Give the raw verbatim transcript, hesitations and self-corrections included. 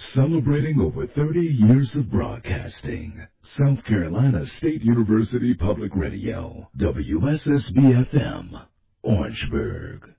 Celebrating over thirty years of broadcasting. South Carolina State University Public Radio, W S S B F M, Orangeburg.